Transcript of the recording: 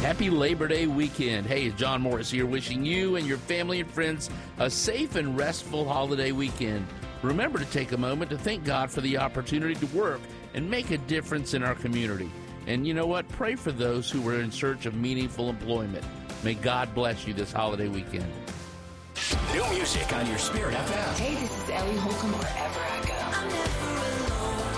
Happy Labor Day weekend. Hey, John Morris here, wishing you and your family and friends a safe and restful holiday weekend. Remember to take a moment to thank God for the opportunity to work and make a difference in our community. And you know what? Pray for those who are in search of meaningful employment. May God bless you this holiday weekend. New music on your Spirit FM. Hey, this is Ellie Holcomb wherever I go. I'm never alone.